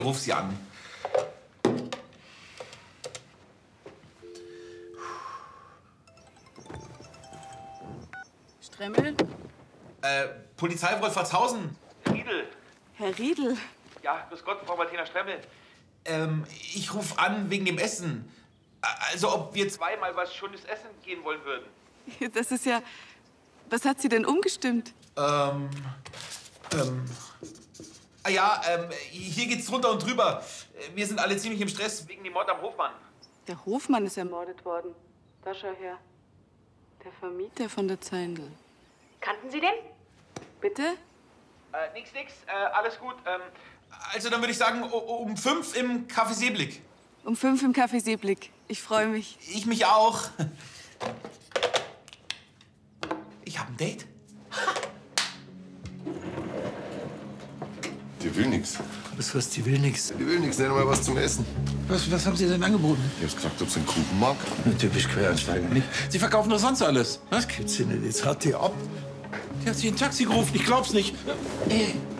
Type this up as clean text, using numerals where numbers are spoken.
Ruf sie an. Stremmel? Polizei Wolfertshausen. Riedel. Herr Riedel? Ja, grüß Gott, Frau Martina Stremmel. Ich rufe an wegen dem Essen. Also ob wir Zweimal was schönes Essen gehen wollen würden. Das ist ja... Was hat Sie denn umgestimmt? Hier geht's drunter und drüber. Wir sind alle ziemlich im Stress. Wegen dem Mord am Hofmann. Der Hofmann ist ermordet worden. Da schau her. Der Vermieter von der Zeindl. Kannten Sie den? Bitte? Nix, alles gut. Also dann würde ich sagen, um 5 im Café Seeblick. Um 5 im Café Seeblick. Ich freue mich. Ich mich auch. Ich habe ein Date. Die will nix. Was heißt, die will nichts? Die will nix, nenn mal was zum Essen. Was haben Sie denn angeboten? Ich hab's gefragt, ob sie einen Kuchen mag. Typisch Quereinsteiger, nicht? Sie verkaufen doch sonst alles. Was gibt's denn? Jetzt hat die ab. Die hat sie ein Taxi gerufen, ich glaub's nicht.